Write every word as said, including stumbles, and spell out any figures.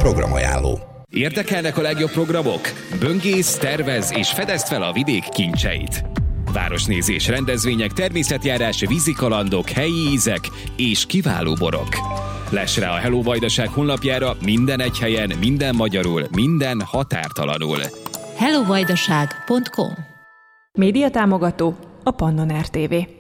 programajánló. Érdekelnek a legjobb programok? Böngész, tervez és fedezd fel a vidék kincseit. Városnézés, rendezvények, természetjárás, vízikalandok, helyi ízek és kiváló borok. Less rá a Hello Vajdaság honlapjára minden egy helyen, minden magyarul, minden határtalanul. hello vajdaság pont com Média támogató a Pannon er té vé.